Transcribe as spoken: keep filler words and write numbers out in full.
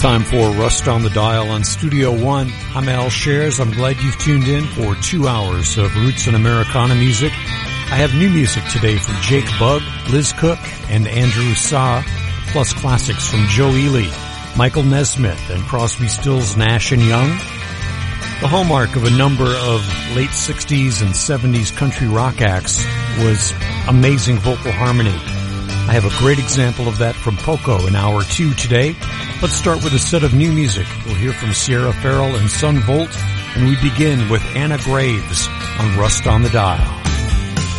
Time for Rust on the Dial on Studio One. I'm Al Shares. I'm glad you've tuned in for two hours of roots and Americana music. I have new music today from Jake Bugg, Liz Cook, and Andrew Sa, plus classics from Joe Ely, Michael Nesmith, and Crosby, Stills, Nash and Young. The hallmark of a number of late sixties and seventies country rock acts was amazing vocal harmony. I have a great example of that from Poco in hour two today. Let's start with a set of new music. We'll hear from Sierra Farrell and Son Volt, and we begin with Anna Graves on Rust on the Dial.